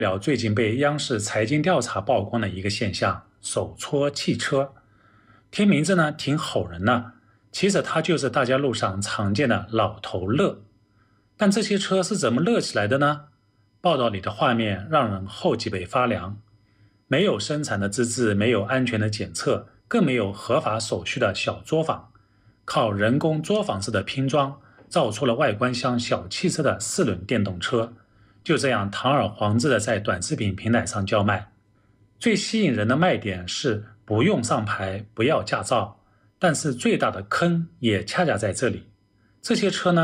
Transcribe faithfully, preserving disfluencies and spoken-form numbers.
聊最近被央视财经调查曝光的一个现象——手搓汽车。听名字呢挺吼人的，其实它就是大家路上常见的老头乐。但这些车是怎么乐起来的呢？报道里的画面让人后脊背发凉。没有生产的资质，没有安全的检测，更没有合法手续的小作坊，靠人工作坊式的拼装，造出了外观像小汽车的四轮电动车，就这样堂而皇之的在短视频平台上叫卖。最吸引人的卖点是不用上牌，不要驾照，但是最大的坑也恰恰在这里。这些车呢